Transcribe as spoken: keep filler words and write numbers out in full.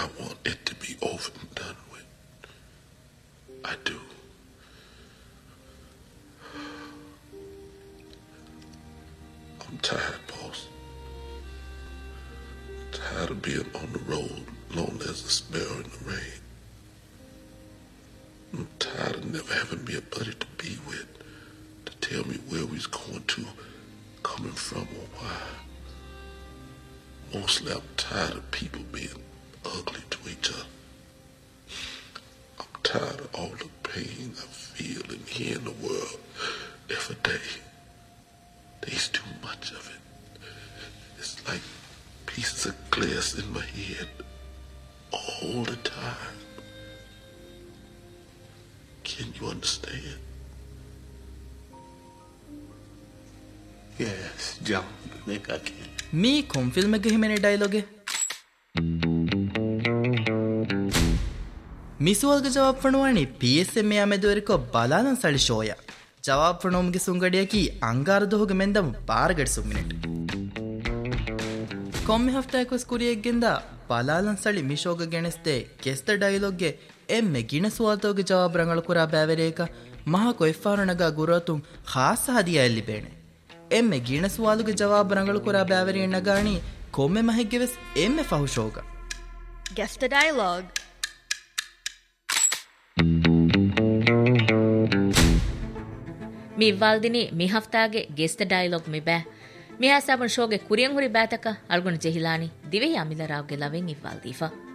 I want it to be over and done with. I do. I'm tired, boss. Tired of being on the road, lonely as a sparrow in the rain. I'm tired of never having me a buddy to be with, to tell me where we's going to, coming from, or why. Mostly I'm tired of people being ugly to each other. I'm tired of all the pain I feel and hear in the world every day. There's too much of it. It's like pieces of glass in my head all the time. Can you understand? Yes, John, I think I can. Me kon filmege himene dialogue ಮಿಸುವಲ್ಗ Jawab ಫಣುವಾಣಿ P S M A ಆಮೆದುವರಿಕೊ ಬಲಾಲನ್ ಸಳಿ ಶೋಯ ಜವಾಬ್ ಫಣೋಮ್ಗೆ ಸುಂಗಡಿಯಕಿ ಅಂಗಾರದು ಹೋಗ ಮೆಂದಮ್ ಬಾರ್ಗಡ್ ಸುಮ್ಮಿನೆಟ್ ಕೊಮ್ಮೆ ಹಫ್ತಾಯಕೊಸ್ ಕುರಿಯೆಗ್ಗೆಂದ ಬಲಾಲನ್ ಸಳಿ ಮಿಶೋಗ ಗೆಣಸ್ತೆ ಗೆಸ್ತ ಡೈಲಾಗ್ಗೆ ಎಮ್ಮೆ ಗಿಣಸುವಾತೋಗೆ ಜವಾಬ್ ರಂಗಳ ಕುರಾ ಬ್ಯಾವೆರೇಕ ಮಹಾ ಕೊಯ್ಫಾರಣಗ ಗುರತುಂ ಖಾಸ ಹದಿಯ ಎಲ್ಲಿ ಬೇಣೆ ಎಮ್ಮೆ ಗಿಣಸುವಾಲುಗೆ ಜವಾಬ್ ರಂಗಳ ಕುರಾ ಬ್ಯಾವೆರಿಯಣ್ಣಗಾಣಿ ಕೊಮ್ಮೆ ಮಹೆಗ್ಗೆವೆಸ್ ಎಮ್ಮೆ ಫಹುಶೋಗ Guess the dialogue. mi valdini mi haftage guest dialogue mi ba mi hasabun shoge kuriyan huri bataka algun jehilani dive yamila rawge laven i valdifa